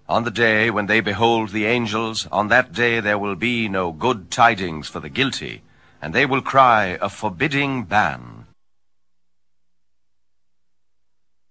On the day when they behold the angels, on that day there will be no good tidings for the guilty, and they will cry, a forbidding ban.